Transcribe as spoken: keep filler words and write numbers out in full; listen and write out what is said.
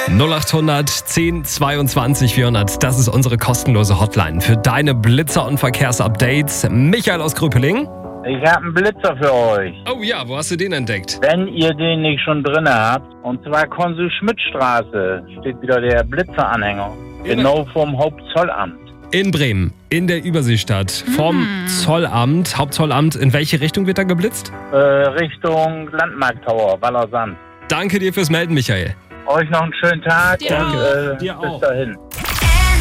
null achthundert zehn zweiundzwanzig vierhundert, das ist unsere kostenlose Hotline für deine Blitzer- und Verkehrsupdates. Michael aus Gröpeling. Ich habe einen Blitzer für euch. Oh ja, wo hast du den entdeckt? Wenn ihr den nicht schon drin habt, und zwar Konsul-Schmidt-Straße, steht wieder der Blitzeranhänger. Ja. Genau vorm Hauptzollamt. In Bremen, in der Überseestadt, vom Zollamt. Hauptzollamt, in welche Richtung wird da geblitzt? Äh, Richtung Landmarkttower, Wallersand. Danke dir fürs Melden, Michael. Euch noch einen schönen Tag Dir und auch. äh, Dir bis auch. dahin.